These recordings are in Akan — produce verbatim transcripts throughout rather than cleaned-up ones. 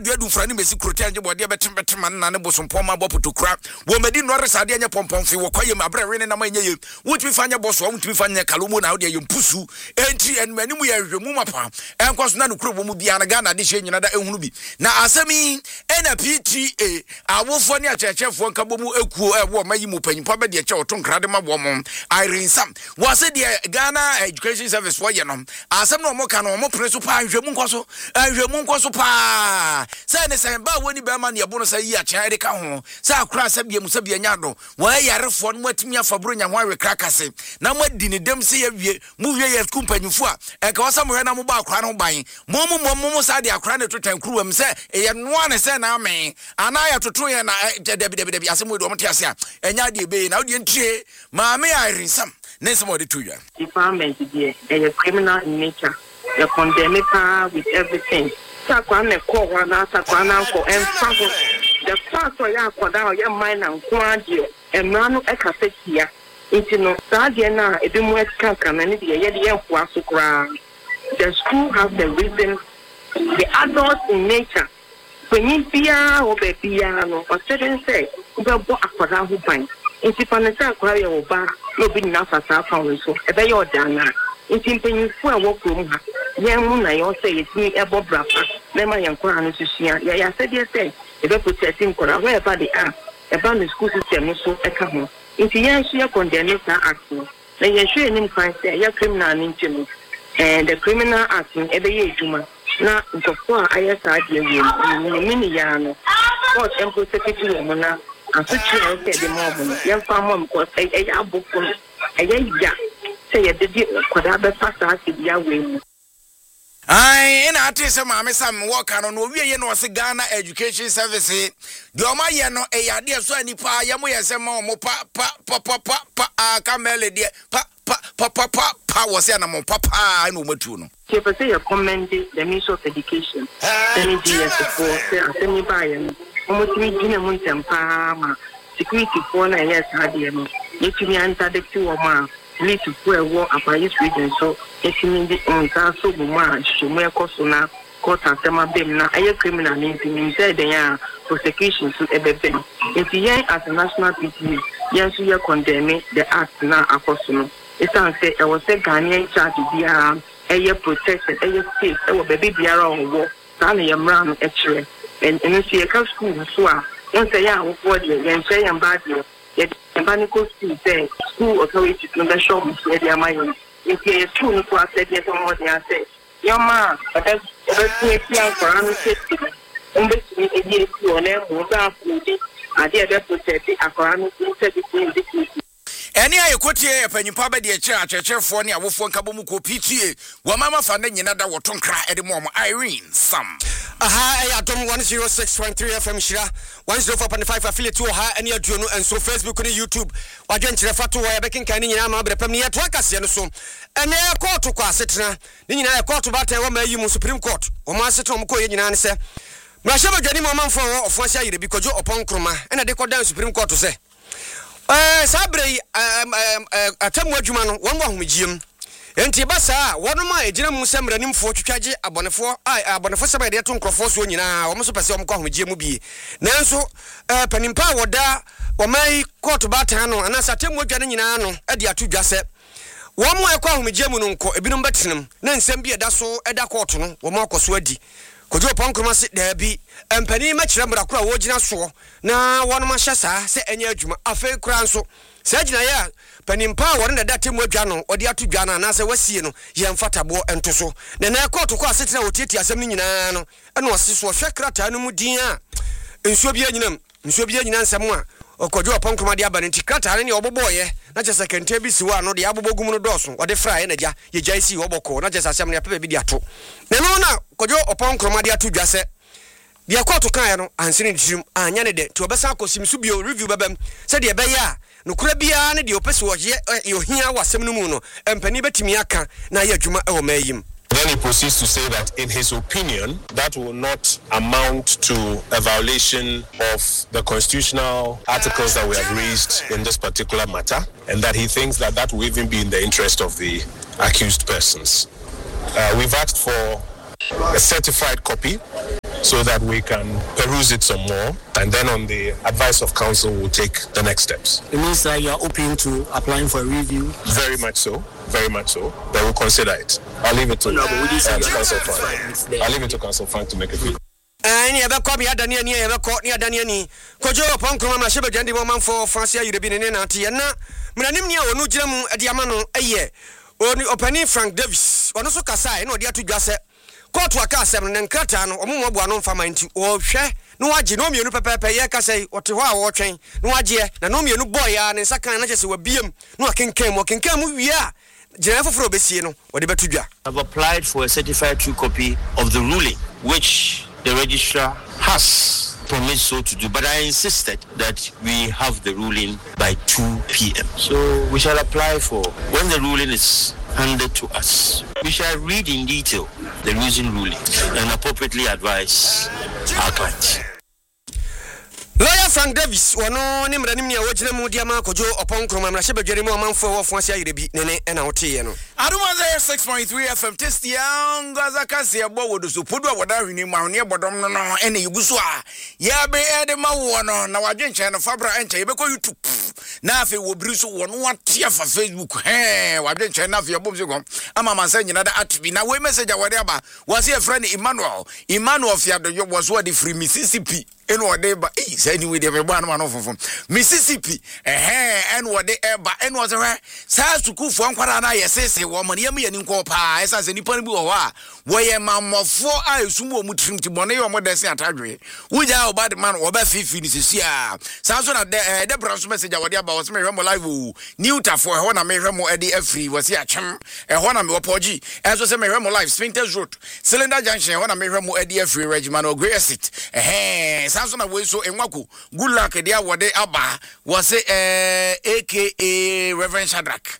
do frani mesi krotia nje bode betem betem na ne bosompom ma bopotokura wo medi no resade anya pompom fi wo kwaye mabre rene na manye ye wotumi fanya boso wotumi fanya kalomo na wo de yempusu enti enmani mu ye hwemu mapa enkoso na no kuro mu bia na Ghana de hye nyina da ehunu bi na asemi ena P T A awofo ne achechefo nkabo mu ekuo ewo mayi mu panyimpa be de che otonkrade mabo mo Irene Sam wase de Ghana Education Service wo ye no asem no mo ka no mo preso pa hwemu nkoso hwemu nkoso pa say ne say ba woni be ma ne yebo no say yi acha ede ka ho say akura sabie mu sabie nyado wa yarefo no matimi afabro nya ho awe krakase na madi ne dem say yawie mu wie ye kumpanyifo a e ka wasa mo hwe na mo ba akura no ban mo mo mo mo say de akura ne totan kuruwam say ye noa ne say na me ana ya toto ye na debi debi debi asem we do mo te ase a enya de be na wo de ntie ma me Irene Sam ne some de tuya department there a criminal in nature the condemn with everything. Sakwane ko wana sakwana ko emfago the pastor ya kwada ya mind and kwadio emranu ekasetia intino sadia na edemu ekanka na ne de ye de yenfo asokra. The school has the reason the adults in nature when you bia obebia no or certain say ubebo akwada ho ban inti panesa akwada ye oba no bi na fasa fa so ebe ye odana inti mpanyinfo a wokrom ha yemu na yo say yetimi ebo brafa na ma yankwa anu susia ya ya said ye say ebe protecting kora wherever they are eba no school system so eka ho inti yan so ya condemn that act na ye hwe enim kan say ya criminal ntimo and the criminal act ebe ye ejuma na nkofo a ayesa ade ewu mini ya no court empo secretary mo na asuchi na say the mob yan fa mom ko say e ya bofo e ya ya say ye dey kwada be pass as ya we. Ai ina atese maame Sam work no no wie ye no se Ghana Education Service de o ma ye no e yade so anipa ye mo ye se ma mo pa pa pa pa pa kamele de pa pa pa pa pa pa wo se na mo papa na o matu no ke pe say you commend the Ministry of Education any D S for say asemi ba ye no mo timi gina mo ntempa ma security for na yes hade no yetimi anta de ti wo ma need to go and work at Paris region so it's in the on so much so me koso na court asema bem na aye criminal means mean say they are prosecution to ebebe if you as a national P T A yes you condemn the act na akoso no it's say I was say Ghanaian charge bia aye protection aye safe e wo baby biara on wo na na yamra no echere and and see a school so a once ya wo for the yen say am bad the Banico school say school authorities no be show me say their mind. If you school no class say get on what they say. Your man, but that's that's the for an safety. Umbe me e school na mo ba fuji. Ade be protect akora safety in this. Eni ayekotie epanyimpa ba de eche achechefo ne awofo nkabo mu ko P T A wo mama fa na nyina da wotonkra ede mo Irene Sam. Aha ya dom one oh six point three F M Shira one oh four point five affiliate to ha eni aduonu enso Facebook and YouTube wadwen kire fato wa bekin kan nyina ma brepam ne yeto akase no so ene court kwa setena ne nyina ya court ba tan wa ma yi mu Supreme Court o ma setena mo ko ye nyina ne se ma shaba dwani mo manfo wo ofo sia yire bi kojo opon kroma ena de kodan Supreme Court se eh sabre atamu adwuma no won bo ahomgiem enti basa wonoma ejina mu semranimfo twitwaje abonefo ai abonefo sebe de to nkrofo so nyina wo so pese wo mkwa ahomgie mu bi nanso panimpa woda wo mai court batan no anasa atamu adwane nyina no e de atodwa se wo mo ekwa ahomgie mu no nko ebinom betenem na nsem bi eda so eda court no wo mo akoso adi kojo ponkroma se da bi empani ma kire mra kura wo gina so na wonoma hye saa se enya adwuma afei kura nso se gina ya panimpa wore na date mu adwa no odi atodwa na na se wasie no ye mfatabo ento so na na court ko asetena otieti asem ni nyina no ena ose so hwe krata no mu din a nsuo bi anyinam nsuo bi anyina nsem a okojo ponkroma de aba nti krata ne oboboye na je sekente bi siwa no de abobogum no doso ode fra na ja ye jaisi oboko na je asem ne pepe bi de ato na no na kojo ponkroma de atodwa se de court kan ya no ansini dirim anya ne de to obesa akosim so bio review babam se de be ya no kura bia ne de opese wo ye ohia wasem no mu no empani betimi aka na ye adwuma e wo mayim. Then he proceeds to say that in his opinion that will not amount to a violation of the constitutional articles that we have raised in this particular matter, and that he thinks that that will even be in the interest of the accused persons. Uh, we've asked for a certified copy so that we can peruse it some more, and then on the advice of counsel, we'll take the next steps. It means that you are open to applying for a review? Very much so, very much so. But we'll consider it. I'll leave it to no, but would you say uh, Council Frank. I'll leave it to Council Frank to make a view. And you ever call me a Daniel, you ever caught near Daniel. Kojo, Ponko, Sheba, Jandy, woman for Francia, you'd have been in Antiana. Manimia, no Jam, a Diamano, a year. Only opening Frank Davis, or no so Kasai, no dear to just say. Court workers and Cratan, or more one for mine to all share. No, I know you no papa, Yakase, or to our watching. No idea, no me no boy, and in Sakan, just were beam. No, I can come, walking come, we are. Jennifer Frobesino, what about you? I've applied for a certified true copy of the ruling, which the registrar has promised so to do, but I insisted that we have the ruling by two p.m. So we shall apply for, when the ruling is handed to us, we shall read in detail the reason ruling and appropriately advise our clients. Lawyer Frank Davis, one on him, Ranimia, Wajina Mudiama, Kojo, upon Cromam, Sheba Jeremy, man for Francia, you'd be Nene and Autiano. I don't want there six point three F M test young Gazakasia Bowood, so put what I renew my near bottom, no, any Guswa. Ya be Edema one, now I didn't channel Fabra and Tabako you took. Now if it will Bruce one, what tear for Facebook, hey, I didn't channel your books. I'm a man saying another at me. Now, we message or whatever was your friend Emmanuel. Emmanuel Fiado was what the free Mississippi. And what they but is anyway, they have one man from Mississippi, eh, and what they ever and was a South to cook for one quarter. I say, woman, Yami and Incopa, as a Nippon Boa, where mamma four eyes, sumo mutrim to Bonnet or Modest Atadre. We are about the man or Beffy finishes here. Samson at the Deborah's message about was Meramo Live, Newta for Hona Meramo Eddie Free was here, chum, a Hona Mopoji, as was a Meramo Live, Spinters Road, Cylinder Junction, Hona Meramo Eddie Free Regiment or Grace it, eh. Samson away so enwaku good luck dia wode aba was eh aka Reverend Shadrack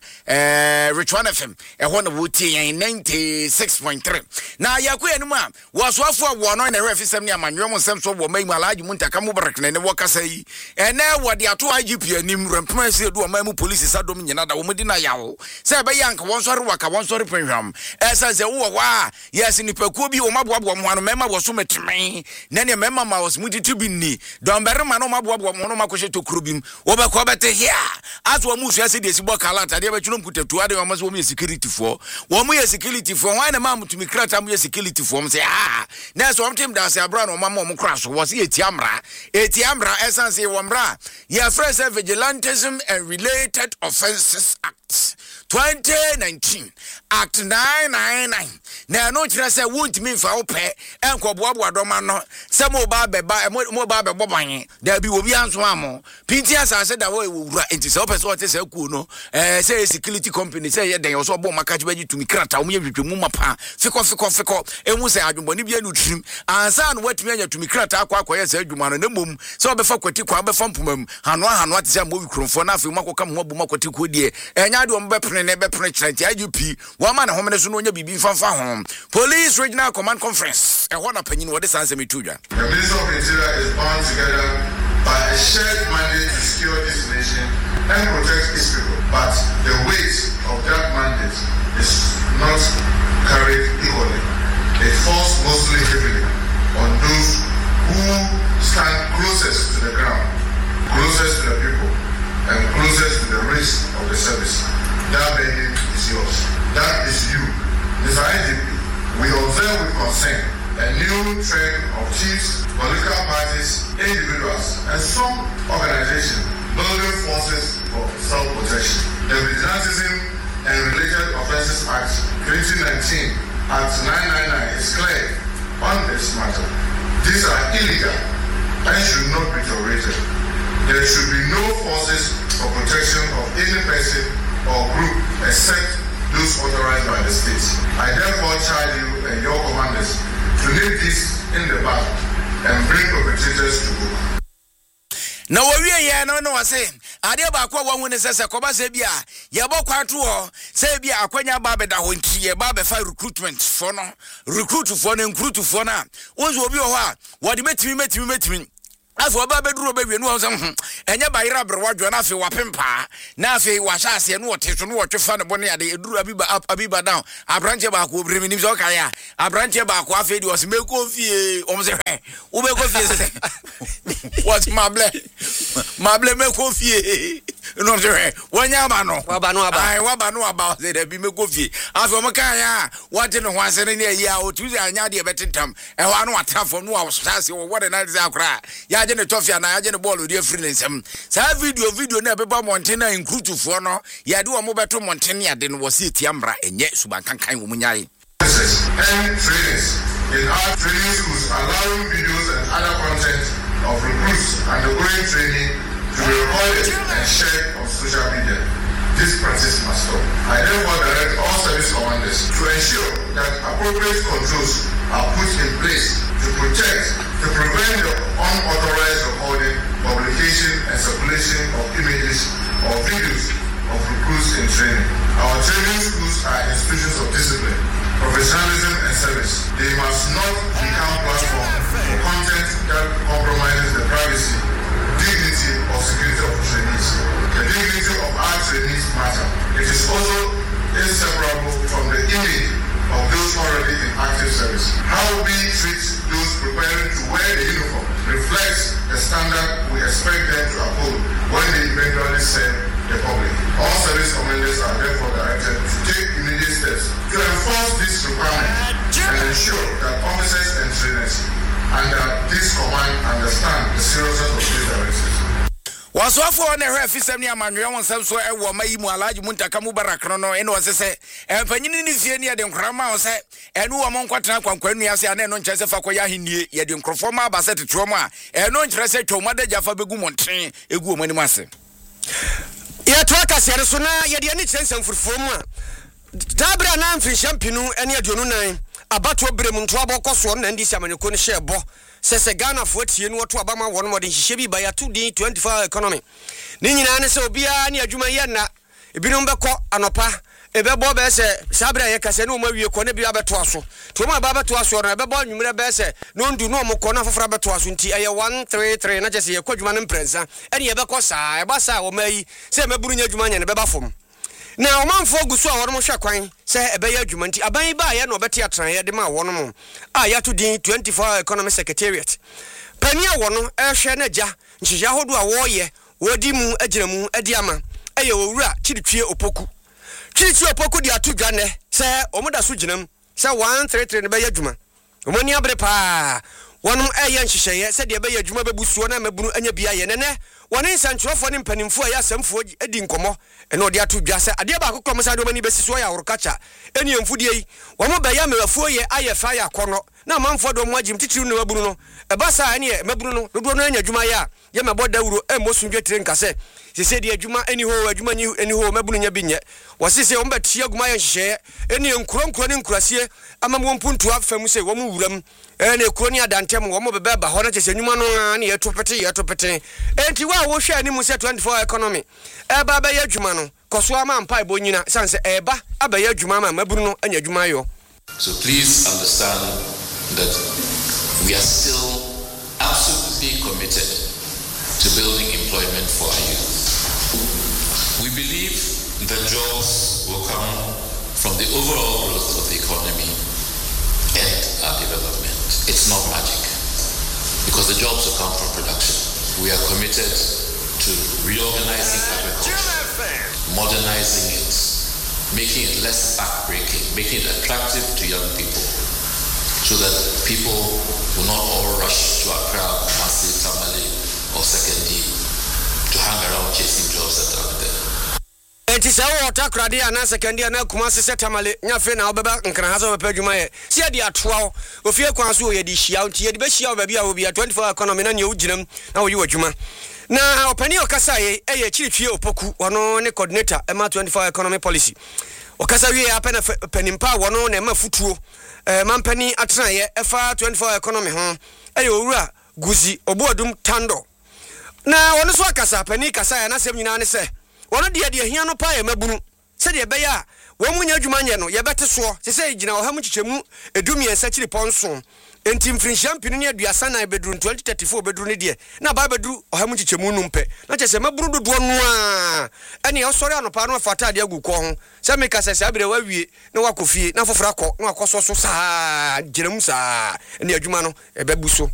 eh Richwan F M e ho na wuti yan ninety-six point three na yaku enum a was wafo awo no na refi sem ne amanyo mo sem so wo mai malaji muntaka mu barak na ne wokasa yi e na wode ato I G P anim rempma se do ma mu police sadom nyina da wo mudi na yawo se be yank won sori waka won sori penhwam e se se wo wa yes ni pakuo bi wo maboabo mo hanu mema wo so metme na ne mema ma was mudi to be ni don berma no maboabo mo no makoshe to krobim wo be ko bete here as wo mu so ase de sibo kalata de be twunom kutatu ade wo maso wo me security for wo mu ye security for why na ma mutumi krata mu ye security for mo say ah na so wo tim da se abra no mama mo kra so wo se etiamra etiamra essence wo mra ya fresh vigilantism and related offences act twenty nineteen act nine ninety-nine na no kira say won't mean for ope enko boabo adoma no say mo ba be ba mo ba be boban da bi obi anso amo pinti asase da wo wura enti say ope so ote say ku no eh say security company say ye den so bo makaji baji tumi krata o mo ye hwetwemu mapa fiko fiko fiko emu say adwumboni bia no trim ansa no watumi anya tumi krata akwa akwa say adwuma no nemom say obefa kwati kwa obefa mpomam hano hano ate say mo wikromfo na afi makoka mo bo makwati ko die enya de o mbe pene ne be pene chirenti I G P wo ma na homene so no nya bibi fanfa ho Police Regional Command Conference e ho na panyin wo de sanse metudwa. The Minister of Interior is bound together by a shared mandate to secure this nation and protect its people, but the weight of that mandate is not carried equally. It falls mostly heavily on those who stand closest to the ground, closest to the people, and closest to the risk of the service. That mandate is yours. That is you. Mister I G P, we observe with concern a new trend of chiefs, political parties, individuals, and some organizations building forces for self-protection. The Vigilantism and Related Offences Act twenty nineteen, Act nine ninety-nine, is clear on this matter. These are illegal and should not be tolerated. There should be no forces for protection of any person or group except those authorized by the state. I therefore charge you and your commanders to nip this in the bud and bring perpetrators to book. Na wo wie ye no no wase ade ba kwa wo hune sese koba se bia ye bo kwatu ho se bia akwanya ba beda ho nti ye ba be fa recruitment for no recruit for no recruit for na wonzo obi ho a wo de metimi metimi metimi afi oba beduro be wienu ho enye bayira brewadwo na afi wapempa na afi wahase no woteso no wotwefa ne bone ade eduru abiba up abiba down abranche ba ko obrimi nim so kan ya abranche ba ko afi di o se meko fie o mo se hwe wo meko fie se what mable mable meko fie no se hwe wonya ma no waba no aba ai waba no aba se de bi meko fie afi o mo kan ya wate no ho asere ne ya o tuzi anya de betentam e ho anu atrafo no a wosase wo wode na ze akra ya je ne tofia na ya je ne ball odi afri nsem sa video video na beba monten na inkrutufo no ya de wo mo beto monten ya de no wose tiamra enye suban kankan wo munyaye and trainings in our training schools, allowing videos and other content of recruits undergoing training to be recorded and shared on social media. This practice must stop. I therefore direct all service commanders to ensure that appropriate controls are put in place to protect, to prevent the unauthorized recording, publication, and circulation of images or videos of recruits in training. Our training schools are institutions of discipline, professionalism, and service. They must not become platforms for content that compromises the privacy, dignity, or security of trainees. The dignity of our trainees matter. It is also inseparable from the image of those already in active service. How we treat those preparing to wear the uniform reflects the standard we expect them to uphold when they eventually serve the public. All service commanders are therefore directed to take immediate steps to enforce this requirement and ensure that officers and trainers under this command understand the seriousness of these directives. wasofo na hwe fisem ni amanwe won sam so e wo mayi mu alaji muntaka mubarak no no ene wose empanyini ni fie ni ye de nkrama wo se enu wo mon kwatena kwankwanu ya se ane no nkyese fa koya henie ye de nkrofoma ba se tetro mu a eno nkyerese twomade jafa begu monten egu omani mase ya twaka sere so na ye de ani kyensem furfuro mu a dabra na mfin champinu ene aduonu nan abato brem nto abokoso na ndi samanyeko ne hyebo sese Ghana fo tie no to abama won modern hihye bi ba ya two D twenty-four economy ni nyina ne se obia ne adwuma ye na ebinom beko anopa ebebo be se sabra ye kase ne o mawie ko ne bia beto aso to ma ba beto aso no ebebo anwumre be se no ndu no mo ko na fofora beto aso nti eye one three three na jese ye kwadwuma ne mprensa ene ye beko saa e ba saa o mayi se maburu nya adwuma nya ne beba fom na o manfo gusu a wono hwa kwan se ebe ya adwuma nti aban ba ye na obeti atran ye de ma wono mo a ya to din twenty-four economy secretariat pani a wono e hwe na ja nhihya hodo a wo ye wodi mu agira mu adi ama eye owura chiritwie opoku chiritwie opoku di atudwa ne se omoda so ginam se one three three ne be ya adwuma omoni abre pa wono e ye nhihye se de be ya adwuma bebusuo na mabunu anya bia ye ne ne woni sanchurofo ne mpanimfo ya asamfo edi nkomo ene odi atudwa se ade ba akokọ msa de omani besiso ya worokacha eni emfudie yi wo mo ba ya mewafuo ye aye fa ya kono na manfo do mo agim titiri no mabunu no e ba sa ene mabunu no dodo no anya adwuma ya ye meboda wuro e mosundwe tire nkase se se de adwuma eni ho adwuma ni eni ho mabunu nya binye wasise wo mbatia aguma ya hye eni enkuro nkuro ne nkurasie amamwo mpuntu afam se wo mo wuram ene kuro ni adantem wo mo beba ba ho na chese nyuma no na ye topete ye topete enti wa wo hwe ani mu se twenty-four economy e ba ba ya adwuma no koso ama mpa bo nyina sanse e ba aba ya adwuma ma mabunu no anya adwuma yo. So please understand that we are still absolutely committed to building employment for our youth. We believe the jobs will come from the overall growth of the economy and our development. It's not magic, because the jobs will come from production. We are committed to reorganizing agriculture, modernizing it, making it less backbreaking, making it attractive to young people, so that people will not all rush to Accra, Kumasi, Tamale, or Sekondi to hang around chasing jobs that are there. Enti se wo takrade ana Sekondi ana Kumasi Setamale nyafe na obeba nkran hazo bepa adwuma ye se de atoa ofie kwan so ye di hia nti ye de be hia ba bia obi twenty-four economy na ne oginam na wo yi adwuma na opani okasa ye eye chiritwie opoku wono ne coordinator ema twenty-four economy policy okasa wie apena panimpa wono na ema futuo eh mampani atena ye efa twenty-four economy ho eye owura guzi obuodum tando na wono so akasa pani kasa ya na sem nyina ne se wono de de hia no pa ye mabunu se de be ya wo munya adwuma nye no ye bete so se se gina wo ha mu chichemu edumi ensa chiri ponso enti mfrinhia mpinu ne aduasa na bedru twenty thirty-four bedru ne de na ba bedru o ha mu chichemu nu mpe na chese maburu dodo no a ene osori anopa no fata de aguko ho se me ka sese abere wawie na wakofie na fofora kọ na wakoso so saa girem saa ene adwuma no e bebu so.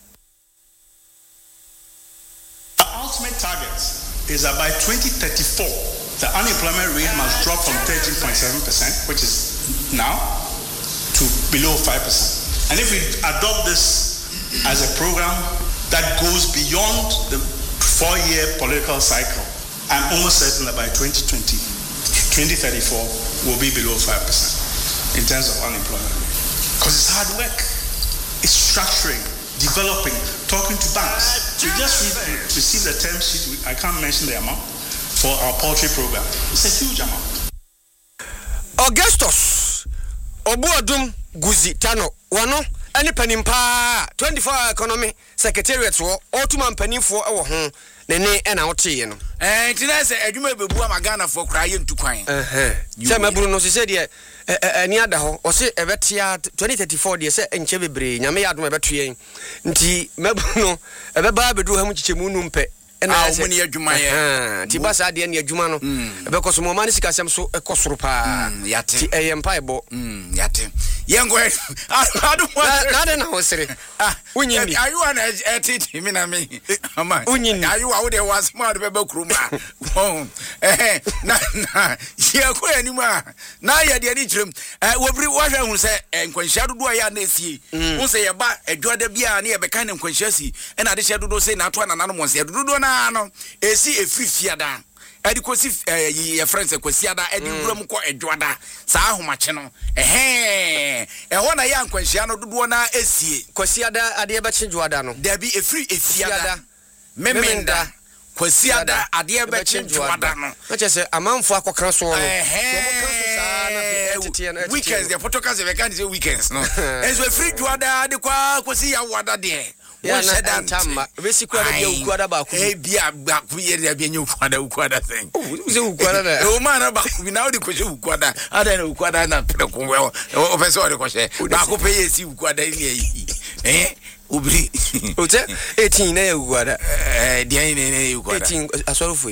Our ultimate target is that by twenty thirty-four, the unemployment rate must drop from thirteen point seven percent, which is now, to below five percent. And if we adopt this as a program that goes beyond the four-year political cycle, I'm almost certain that by twenty twenty, twenty thirty-four, we'll be below five percent in terms of unemployment rate. Because it's hard work. It's structuring, developing, talking to banks. We just re- received a term sheet, I can't mention the amount, for our poultry program. It's a huge amount. Augustus Obuadum Guzi Tano Wano any penimpa twenty-four hour economy secretariat wo otuma mpanimfo e wo ho nene e na wote ye no eh tina se adwuma bebu amagana fo kraye ntukwan eh eh se maburu no se de ani ada ho o se ebetia twenty thirty-four de se enche bebre nyame ya adom ebeto ye nti maburu no ebeba bedu ha mu chichemu nu mpe ah omuni adwuma ye ti basa de ne adwuma no ebekoso mo mani sika sem so ekosoro pa yate ti eyempa ebo yate yengo adu na de na hosere ah unyini ayu ana etiti mi na mi ama unyini ayu awu de was ma de beba kuruma eh na na ye ko ani ma na ye de ni kirem eh wobri wo hwe hu se nkwanhia dodo ya na esie hu se ye ba edwoda bia na ye beka ne nkwanhia si e na de hye dodo se na ato na nanu mo se dodo na no esi efrifiada edi kosi ye friends kwasiada edi wuram ko edwoda saa ahomache no ehe eho na ya nkwanhia no dodo na esie kwasiada ade be chenjuada no da bi efri efiada memenda kwasiada ade be chenjuada no na chese amanfo akokran so no weekends the photocast we can say weekends no enso efri juada de kwa kwasi ya wada de ya na tama besi kwa de ukuada ba ku eh bia ba ku ye de bia ukuada ukuada thing uze ukuada na o mana ba ku na odi ko she ukuada ada na ukuada na pre ko we o pe so de ko she ba ku pe ye si ukuada ile yi eh ubri ote eighteen na ukuada eh dia ni na ukuada eighteen asorofu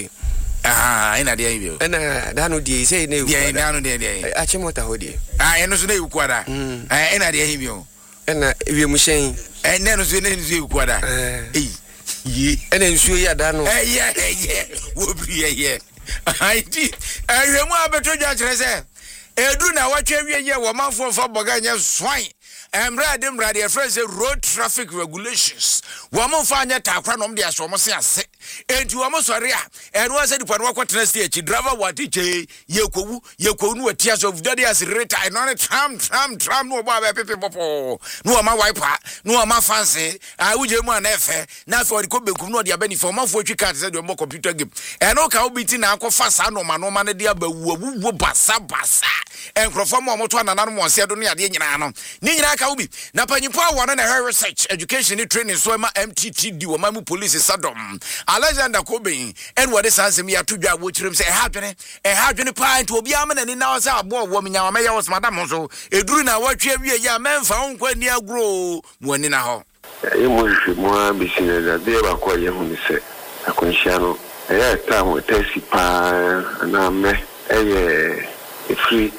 ah ina dia yi ena da no die say na ukuada dia na no dia dia achimota hodie ah eno so na ukuada eh ina dia yi o ena ewiemhyen ene no so ne nsu ukuada eh yi ena nsu ya da no eh ye ye wo bri ye ye ai di ahwemu abeto ja kire se edu na watwe wie ye wo manfo fa boga nya swan emra de mra de friends road traffic regulations wo manfo anya takra no de aso mo se ase enti wo mo sori a enu ase di pano kwatena stage driver wati che yekowu yekowu no atia so vdade as reta no tram tram tram no ba be pepe popo no ma wiper no ma fancy a wuje mu na efe na so ko bekum no de abani for manfo twi card se de mo computer game eno ka obiti na akofa sa no ma no ma ne de abawu awu basa basa enkrofo mo moto anana no mo se do ne ade nyina no ni nyina ka obi na panyipo awon na research education ni training so ma M T T D wo ma mu police sadom Alexander Cobain and what is answer me to dwa wo chirem say e ha dwene e ha dwene pa enti obi am na ni na say abo wo menya wa meya wo madam so eduru na watwe wie ya memfa nkwa ni agro mo ni na ho e mo hwe mo ambisine da de ba ko ye hu ni se akonhia no e ya ta mo tesi pa na me e ye e free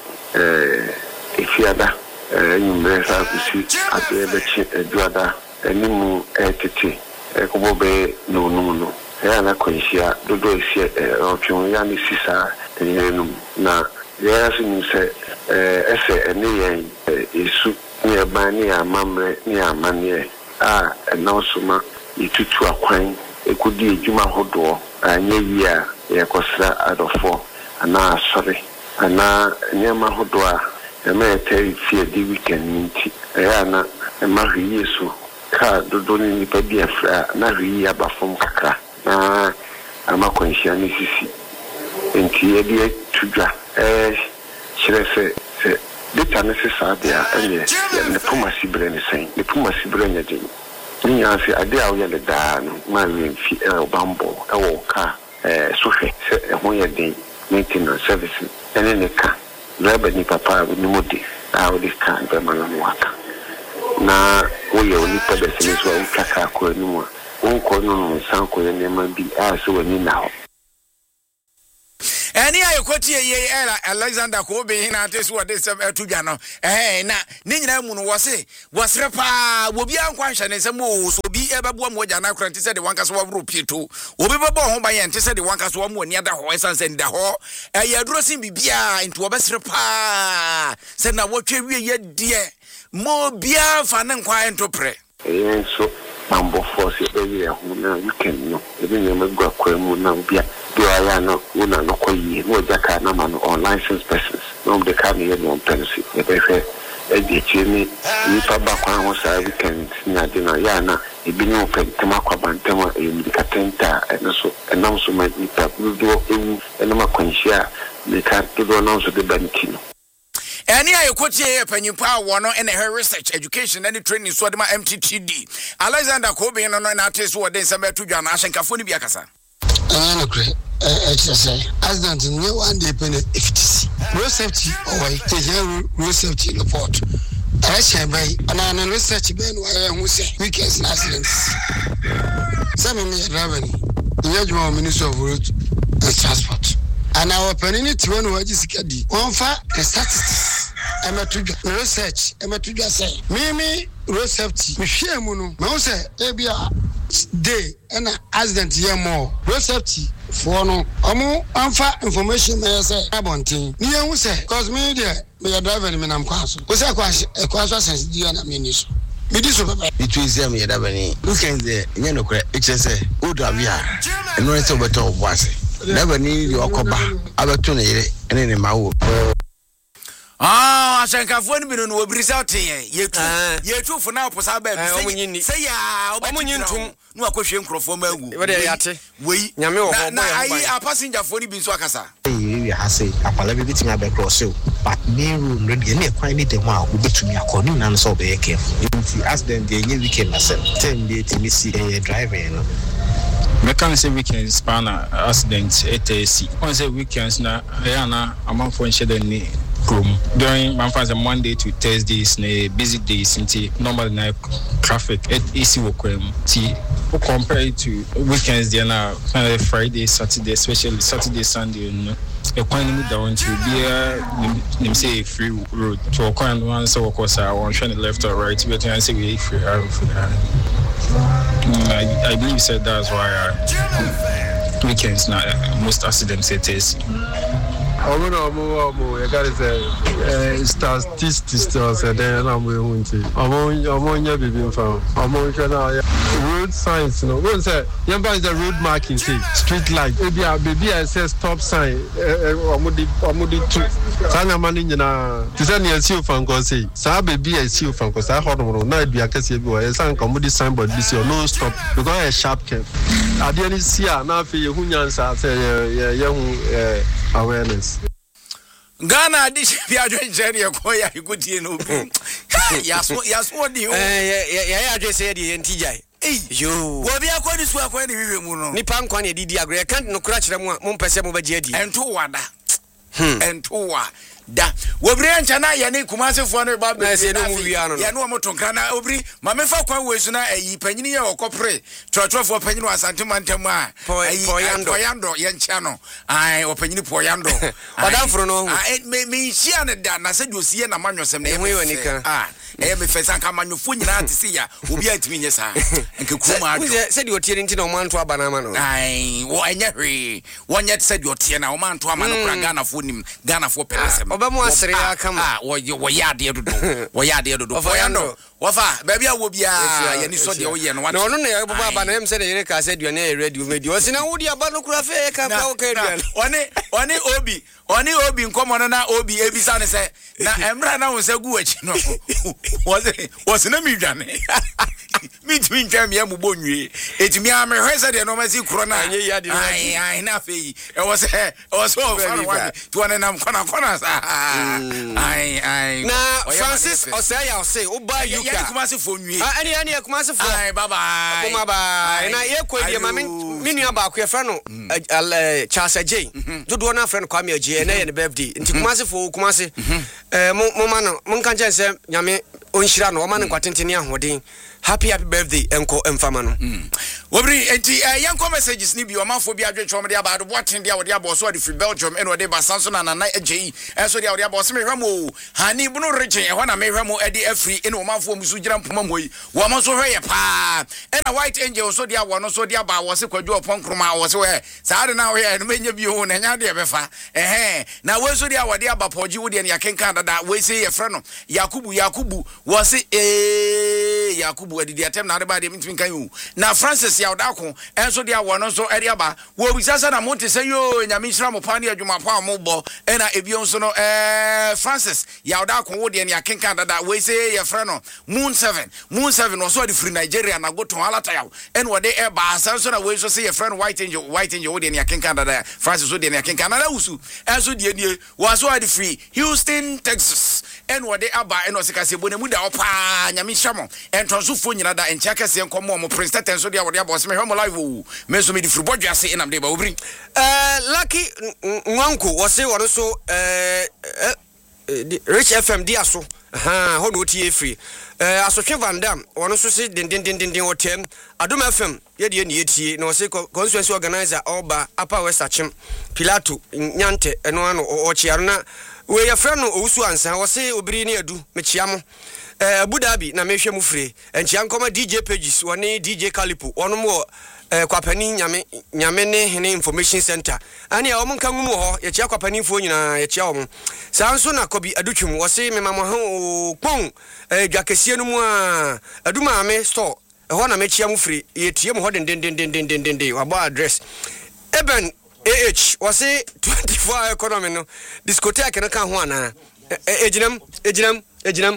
eh e fiada eh nyumre sa kusi ade be chi eduada enimu etete e ko bobe no no no ya na konhia dodo esi otwe ya ni sisa enyenum na ya sinu se eh ese ene yen esu ni eba ni amamre ni amane a na osuma itutu akwan ekodi ejuma hodo anya yi a ye kosra adofo ana asore ana nyama hodo a eme te fie di weekend nti ya na ma yesu ka dodo ni ni pedi afra na ri abafom kakra na amakonhia ni sisi enti e di tudwa eh chirese se dita ne se sabia enye ne pomasi bre ne sen ne pomasi bre nya din ni ase ade a wo ye le da no ma wi fi e obambo e wo ka eh sohwe se e ho ye din maintenance service ene ne ka driver ni papa ni modi a o di kan be man no waka na wo ye oni pa de sene so a kaka ko ni mu won ko no san ko ne ma bi a so wani na Any I quote ye Alexander Kobe in at this what this to Jano. Eh, na Nina Moon was it was repa will be unquestioned and some more so be ever one more than I currently said the one cast of rupee too. Will be born by and said the one cast one more near the horse and send the hall. A year dressing be into a best repa. Send now what you yet dear more beer fan and quiet to pray. So Mambo force every now you can know. Even you make go kwemu na bia do aya no una no koyi no jaka na man on licensed persons. No de ka me no pensi. E be fe e di chini ni pa ba kwa ho sa weekend na de na ya na e bi no pen tema kwa bantema e mi ka tenta e no so e no so ma ni pa do e e no ma kwanhia me ka do no so de bankino. Any I quote here, Pennypa, one and her research, education, and training, Swadma M T T D. Alexander Kobe and an artist who are then somewhere to John Ash and Kafuni Biakasa. I know, exercise. As done to no one day penny F T C. Road safety, or the road safety report. I shall buy an research ben where who say weekends and accidents. Some of me are driving. The Edgewater Minister of Road and Transport. And our penalty one who is kadi. One for the statistics. I'm a to research. I'm a to say. Mimi road safety. We share mono. Me say ebia day and accident here more. Road safety for no. Omo amfa information me say abontin. Ni ehun say cause me there me driver me nam kwaso. We say kwaso e kwaso sense dia na me ni so. Me di so baba. It is them here driver ni. Look at there. Nye no kre. It say o driver ya. E no say beto obuase. Never need your coba. Abatune and any maw. Ah, I think I've won been on result here. You two for now, Posabe. Say, I'm on you no question from we I passenger for the Biswakasa. I say, I'll never be my back cross. But me room really quite need a mile will be to me according and so be careful. If you ask them, they nearly came myself. Ten days to me see a driver. Mekan say weekends span accident at A C. One say weekends na ayana among for shede ni room during manfans Monday to Thursdays na busy days into normal night traffic at A C wokwem ti compare it to weekends there na Friday Saturday especially Saturday Sunday no e kwan ni down to be a say free road to kwan one so course I want to left or right but I say we free I, I believe said that's why uh, weekends now uh, most accidents it is. I'm going to statistics and then I'm going to I'm on your baby farm. I'm on road signs. No one said, Yamba is the road marking, say street light. Maybe a baby I say stop sign. I'm going to Sana Manina to send you a seal from Gossi. Sa baby a seal from Gossa Hormone. Night be a case of a sign comedy signboard. This is no stop because a sharp camp. I didn't see a now for you who say young awareness. Ghana this Piajo journey akoya ikuti no bi. Yaso yaso odi ho. Eh ya ya just say the N T J. Eh yo. Wo bi akoni su akwa ni wiwe mu no. Nipa nkwa na didi agre e kan no kura kire mu mo mpese mo baje adi. Ento wada. Hmm. Ento wa. Da wobri ancha na ya ne kumase fo no ba be ya no mo tonka na obri ma me fa kwan wesu na ayi panyini ye okopre trotrofo panyini asante mantem a ayi poyando ye ncha no ai opanyini poyando odamfro no me me hia ne da na se de osie na manwosem na e ah e me fesa nka manwofo nyina atise ya obi atimi nye sa nke kuma ado se de otie nti na o manto abana ma no ai wo anya hwe wonye se de otie na o manto amana kura Ghana fo nim Ghana fo pelesem Obamu asere akama ah wo wo yade dodo wo yade dodo foyando wofa baby a wo bia ya ni so de wo ye no no no na baba aba na em se de yere ka se duane e ready video o sina wo di aba no kura fe ka ka o ka duane oni oni obi oni obi nkomo no na obi ebisa ne se na emra na wo se gu achi no wo se wo sina mi duane mi twin twam ya mu bonwie etimi a me hwese de no ma si kuro na ai ai na fe e wo se e wo so far one to na nam kona kona sa ai ai na Francis Osaya Osay oba yuka ya kuma se fonwie ah ani ani kuma se fo ai baba kuma ba na ye ko die ma me mini aba ko yefra no Charles J dodo na friend Kwame J na ye ne birthday nti Kumase fo Kumase eh mo ma no mo nka nche nyame onhira no o ma ne kwatentene ahoden happy happy birthday enko emfama no wobri enti yanko messages ni bi o manfo bi adwetwe mo de aba do boaten dia wo de aba so de free Belgium eno de basanso na na J enso de wo de aba so me hwamo hani bunu region e ho na me hwamo e de afri eno o manfo musu gira mpoma moyi wo ma so hwe ye pa ena White Angel so de awo no so de aba wo se kwadwo opon wo se we saa de na wo ye no menya bi ho na nya de befa ehe na we so de awo de aba poji wo de ne yakenka dada we se ye frɛ no Yakubu Yakubu wo se eh Yakubu adidi atem na de ba de mtimi kan yu na Francis ya odako enso de awo no so eri aba wo bisasa na monte se yo nyame hira mo pa ne adwuma pa mo bo ena ebion so no eh Francis ya odako wo de ne yakenka dada we se ye frɛ no Moon seven Moon seven wo so de free Nigeria na go to alata yawo en wo de e ba sanso na we so se ye frɛ no White Angel White Angel wo de ne yakenka dada Francis wo de ne yakenka na usu enso de nie wo so de free Houston Texas en wo de aba en o se ka se bonemu da opa nyame hira mo entonso fo nyina da encha kase enkomo mo Prince Tenso dia wo de aba o se me hwemo live o me so me di free bodwa se enam de ba obri eh Lucky Nwanko wo se wo so eh Rich F M dia so ha ho no tie free eh Asotwe Van Dam wo so se den den den den wo tem Adom F M ye de ne etie na wo se constituency organizer Oba Upper West Achim Pilato Nyante eno ano o chiaro na we ya frɛ no owusu ansa wo se obiri ne adu me chia mo eh Abu Dhabi na mehwe mu free enchia nkoma D J Pages woni D J Calipo wono mo eh kwapani nyame nyame ne hene information center ani a omo nkan mu ho ye chia kwapani fo nyina ye chia omo sanso na kobi adutwum wo se me mama ho pon eh dwakesie no mu a aduma me store e ho na me chia mu free ye tie mu ho den den den den den den den wabo address Eben A H was say twenty-four economy no discotheque na kan ho ana ejinam ejinam ejinam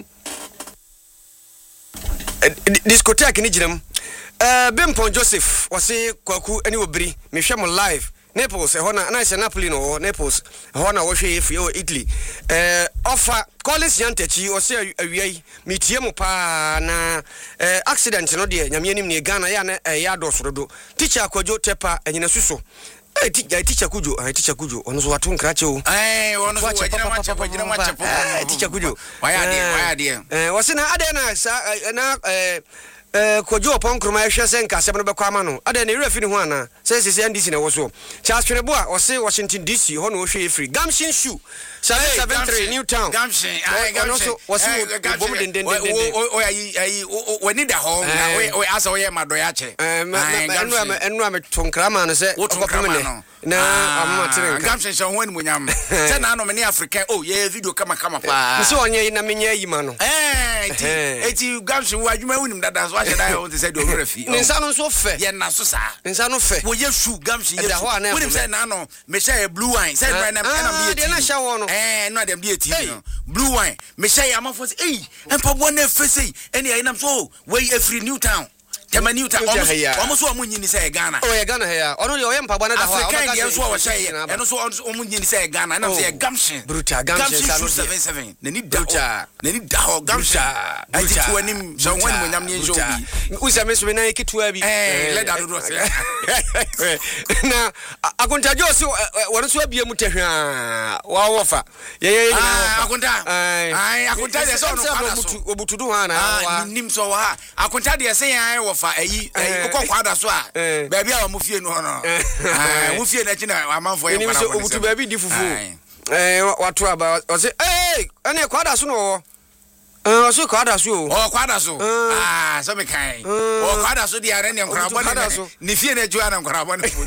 discotheque ni jinam eh Bempon Joseph was say kwaku ani obiri me hwe mo live Naples e ho na na se Napoli no Naples e ho na wo hwe efi o Italy eh offer Collins Yantechi o se awiai metie mo pa na eh accident no de nyame anim ne Ghana ya na ya do sorodo teacher akwajo tepa enyina suso eh teacher kujo eh teacher kujo ono so watu nkrache o eh ono so wajina machepo wajina machepo teacher kujo waya de waya de eh wasina ade na na eh eh kojo opon kroma ehwe senka se no bekwa ma no ade na refi ni ho ana se se se N D C na wo so Charles Tweneboa o se Washington D C ho no wo hwe free Gamshin shoe seven seven three Newtown Gamshin ai Gamshin wo se bom den den den o ayi ayi we need the home na we we asa we ma do ya che eh enu am enu am tonkra ma no se okopem na amama tire Gamshin so ho enu nyam se na no me ni African oh ye video kama kama pa nse onye na menye yi ma no eh eti eti Gamshin wa adwuma wunim dada so ahye da o te se do refi nsa no so fe ye na so sa nsa no fe wo ye shoe Gamshin ye wunim se na no me share blue wine se na na na be na shawo no eh no dem dey tea no blue wine me share amafo say eh empa bo na fese eni ayi nam so we afri Newtown tema Newtown almost so amunyi ni say Ghana oh ye Ghana here ono ye empa bo na da ho African ye so wo share eno so amunyi ni say Ghana na say Gamshin brutal Gamshin seven seven na ni brutal na ni da ho Gamshin ati to anim so won mo nyam ni njo bi usa me so na ekitua bi eh let that do say na akontajo so won so abia mu tehwa wa wofa ye ye ah akonta ai akonta de so no kwada so obutudu ha na wa nim so wa akonta de say ai wofa ayi ukọ kwada so a baabi a mo fie no no ah mo fie na chi na amanfo ye kwada so obutu baabi di fufu eh watu aba o say eh ene kwada so no eh so kwada so o kwada so ah so me kai o kwada so di are ne nkrabo ne ni fie na ju ana nkrabo ne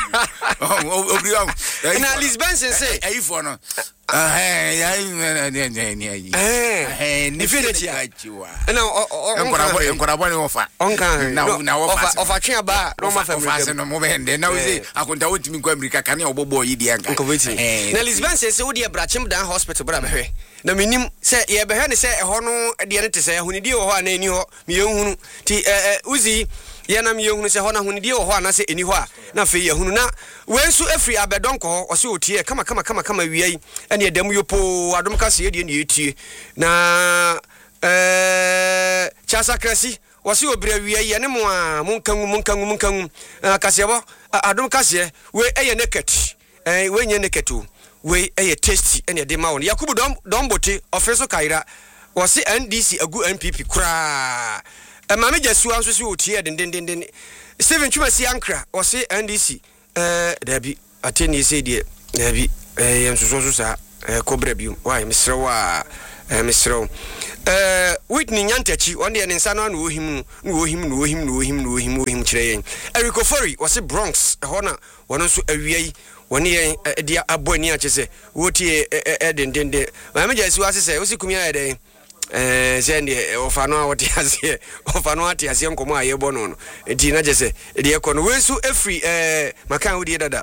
obri o na Lisbon say ayi fo no eh ya ni ni ni ayi eh ni fie na chi achiwa na nkrabo nkrabo ne ofa onka na na ofa ofa twa ba no ma fa fa no mo bende na we say akonta wotimi kwa America kan ya obobo yi di anka na Lisbon say wo di Brachim Dan Hospital bra behwe na minim say ye behwe ne say e ho no de ne te say ahunidi wo ho ana eni ho me yehunu ti eh uzi ye na me yehunu say ho na ahunidi wo ho ana say eni ho a na fe yehunu na wensu afri abedonko ho o say otie kama kama kama kama wiai ene edam yopo adom ka say de ne etie na eh chasa krasi wasi obira wiye ye ne mo a monkangu monkangu monkangu kasebo adom kase we eye naked eh we nye naked o we eye tasty ene de ma won Yakubu dom dombote ofeso kaira wasi N D C agu N P P kra e ma me jesu anso si otie den den den Steven Chumasi Ankra wasi N D C eh dabi ateni se de dabi eh yenso so so sa kobra bium why misro wa misro eh Whitney Nyantachi on the nsa no na ohim no ohim no ohim no ohim no ohim ohim kire yen Eric Ofori was Bronx hona wono so awiai woni yen dia aboni a chese wotie eden den den ma me jesi wase se osi kumia eden eh zende ofano a wote ase ofano ate ase nkomo aye bono no enti na jese de kono wensu efri eh makan wodi dada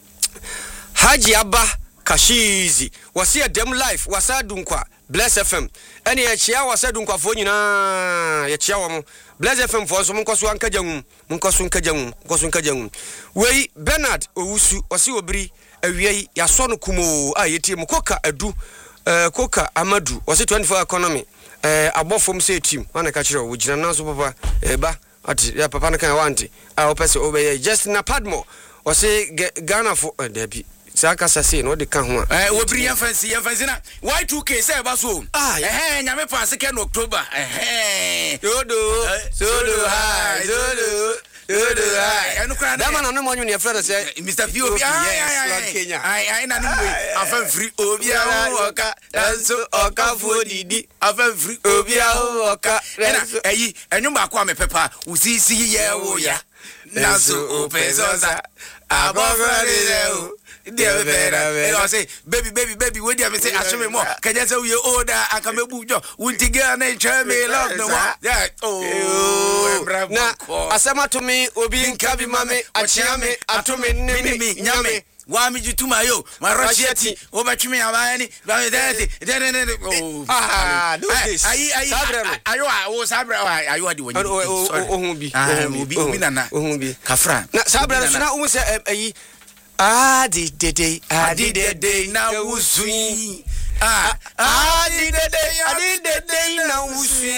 Haji Abba Kashizi wasi dem life wasa dunkwa Bless F M ene ya chia wasa dunkwa fo nyina ya chia wo mo Bless F M fo so monkoso ankajanwu monkoso ankajanwu monkoso ankajanwu wei Bernard Owusu wasi obiri awiei ya so no kumo a yetie mu koka adu eh koka Amadu wasi twenty-four economy eh abofom se team wana ka kire wo gina na so papa eh ba ati ya papa na kan wanti a opese obeye just na Padmo wasi Ghana fo debi Saka sase no de ka ho eh wobiri yemfansi yemfansi na Y two K say ba so eh nyame pa second October eh dodo sodo hi dodo dodo hi enu kra da man no mo nyu ne freda say Mister P O B yes Kenya ai ai na no afa free obi a oka danso oka fo didi afa free obi a oka eyi enyu ba kwa me pepa usisi ye wo ya danso opezoza abofra de Dear better, I say, baby, baby, baby, wait there, say, I show me more. Can you say we older? I can be bujo. Wunti girl nature me love no more. Yeah, oh, now, asama to me, obi nkabi mame, achiame, atome nimi, nyame. Wami jitu mayo, marasheti, obachumi abani, bamedete, oh, ah, do this. Ayi, ayi, ayo, oh, sabra, ayo, adi wani. Oh, oh, umbi, umbi, umbi nana, umbi. Kafra. Na sabra, suna umu se ayi. Ah di de de ah di de de na usui ah ah di de de ah di de de na usui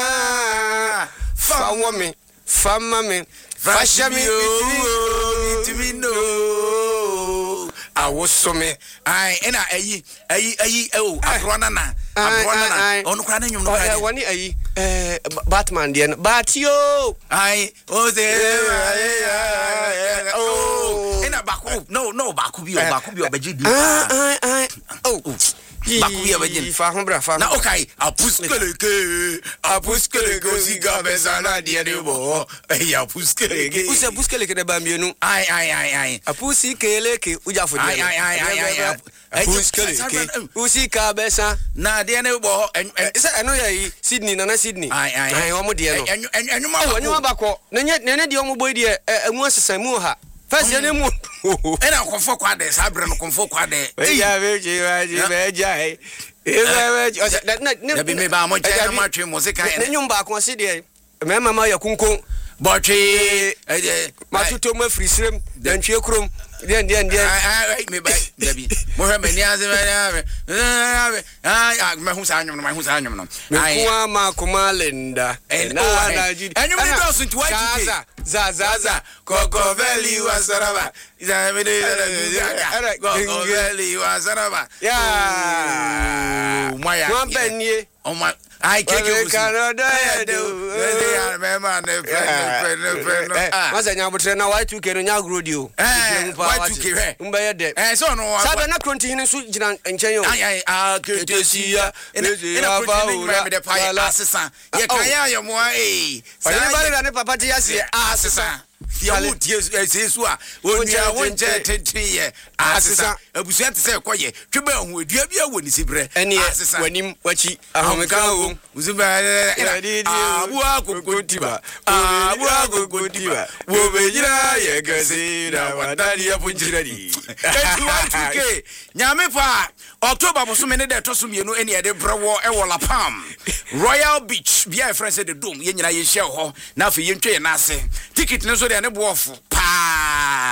fa woman fa mame fa shami itimi no awosome ai ena ayi ayi ayi oh abrona na abrona na onu kra na nyum no kra wani ayi eh Batman dia batio ai o de oh ena baku no no baku bi o baku bi obaji di ai ai oh baku bi obaji fa ho bra fa na okay apuskeleke apuskeleke siga bezana dia de bo eh apuskeleke usa apuskeleke de ba mienu ai ai ai ai apuskeleke ujafo dia ai ai ai ai apuskeleke usika besa na dia ne bo se eno ya Sydney na na Sydney ai ai wo mo dia no enwuma enwuma bako na nye ne de wo boy dia emu asesa mu ha first ne mu ena konfo kwa de sabre no konfo kwa de ya beji waji beja e na bi me ba mo je na ma twe musica ne nyumba ko se de me mama ya kunkon botwe matuto mo frisrem dan twe krom den den den ai me ba dabi mo hwe mani aze ai ai me hu sa anyum no me hu sa anyum no ai kwa ma kuma lenda na na ji anyum ni do so twa ji za za za koko veli wasaraba za me de koko veli wasaraba ya moya mo benie o ma ai keke Canada do they are member ne friend friend ah wasa nya botre na Y two K no nya grodio Y two K he mba ye de eh so no sabe na kronti hin so gina nchen yo ai ai ah ketesia ina ava ura de pai asesa ye kan ya ye mo eh sa ba ne papa ti ase asesa ya wudi esesu a onia wonje tetiye asesa abusu ate se koye tweba hu adua bia woni sibre asesa wanim wachi ahomeka ho uzuba abu akokotiba abu akokotiba wo bejira ye gasira wadari apunjirani etuke nyame pa October boso me ne de to so mienu ene ye de brewo e wola pam Royal Beach bia friend say the dome ye nyina ye hye ho na afi ye ntwe ye na ase ticket ne so de ne bo ofu pa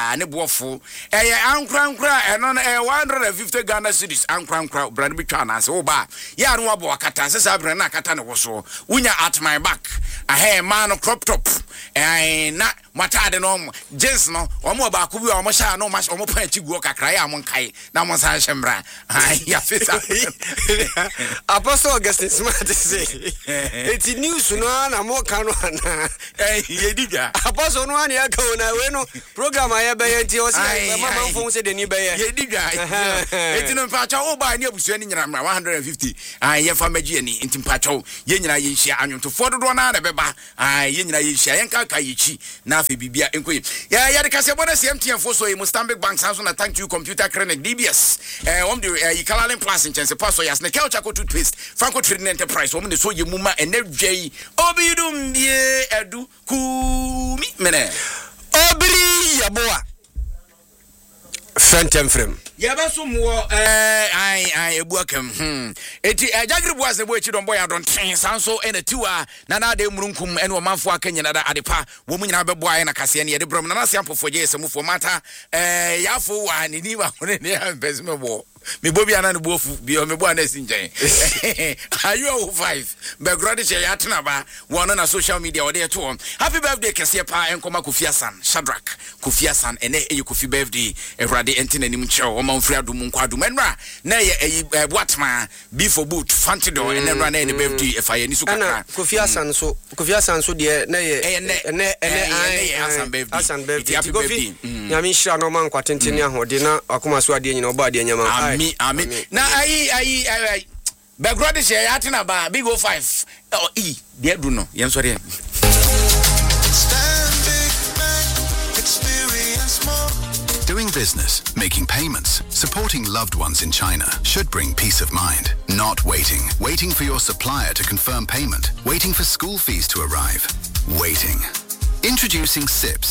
paa ne boɔfo ɛyɛ ankra ankra ɛno no ɛyɛ one hundred fifty Ghana cedis ankra ankra brand bi twa na ase wo ba ya no wabɔ akata sɛ sa brand na akata ne wo so wonya at my back ahe man no crop top ɛn na matade no jeans no omo ba ko bi omo sha no omo pan chi guo kakra ya mo nkai na mo san hwemra ya fisa Apostle Augustine Smart say it's news no na mo ka no ana eh ye diga Apostle no ana ya ka na we no program aye be ye nti o say mama mfon say de ni be ye ye diga eti no mpa cha o ba ni abusua ni nyina one hundred fifty ah ye fa magie ni nti mpa cha ye nyina ye hia anwonto fo dodo na na beba ah ye nyina ye hia ye nka ka ye chi na afi bibia enkoye ya ya de kase bona C M T N fo so ye Stanbic Bank sanso na thank you computer clinic D B S eh wom de yi Kalalen Plus in chance pass so yas ne Kelcha ko toothpaste Franco Trading Enterprise wom ne so ye muma enedwei obidum bie edu kumi mene obiri yaboa Fentem frem yabaso mo eh ai ai ebuakam hm eti ajagri boas ne bo echi don boy adon tren sanso ena tiwa na na de murunkum ene o manfo akanyina da adepa wo mu nyina bebo ai na kase ne ye de brom na na siampofo je semufo mata eh yafo wa ne ni ba hore ne ambes me bo me bobi ana ne bofu bi o me bo ana sinjen ayu o five be grade che ya tena ba wono na social media wo de to happy birthday kese pa enkoma Kofi Asan Shadrack Kofi Asan ene e Kofi birthday Ewrade entena nim chewo manfri adum nkwadum enra na ye boatma before boot fantido enra na e birthday e fa ye ni so kakra Kofi Asan so Kofi Asan so de na ye ene ene ene Asan birthday Asan birthday Kofi nyame hira no man kwatentene ahode na akoma so ade nyina oba ade nyama ami ami na ai ai ai background share ya tena ba big o five oh e de do no yen so de Doing business, making payments, supporting loved ones in China should bring peace of mind. Not waiting. Waiting for your supplier to confirm payment. Waiting for school fees to arrive. Waiting. Introducing S I P S.